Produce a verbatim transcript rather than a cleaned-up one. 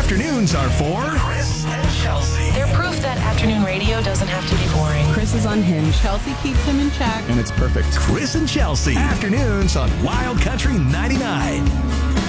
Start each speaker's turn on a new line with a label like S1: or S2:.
S1: Afternoons are for Chris and Chelsea.
S2: They're proof that afternoon radio doesn't have to be boring.
S3: Chris is unhinged. Chelsea keeps him in check.
S4: And it's perfect.
S1: Chris and Chelsea. Afternoons on Wild Country ninety-nine.